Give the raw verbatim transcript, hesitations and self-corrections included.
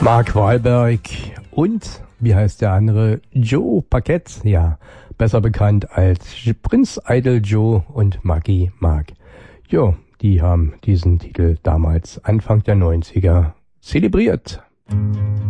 Mark Wahlberg und, wie heißt der andere, Joe Paquette, ja, besser bekannt als Prince Idol Joe und Maggie Mark. Jo, die haben diesen Titel damals Anfang der neunziger zelebriert.